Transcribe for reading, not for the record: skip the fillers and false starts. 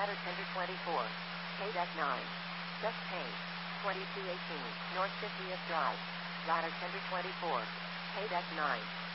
Ladder Tender 24. Pay Deck 9. Just paid. 2218 North 50th Drive. Ladder Tender 24. Pay Deck 9.